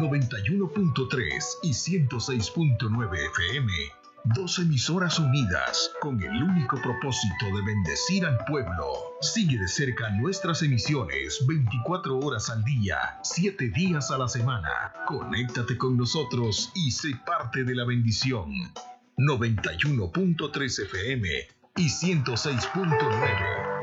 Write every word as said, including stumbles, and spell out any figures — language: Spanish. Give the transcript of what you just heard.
noventa y uno punto tres y ciento seis punto nueve F M. Dos emisoras unidas con el único propósito de bendecir al pueblo. Sigue de cerca nuestras emisiones veinticuatro horas al día, siete días a la semana. Conéctate con nosotros y sé parte de la bendición. noventa y uno punto tres F M y ciento seis punto nueve.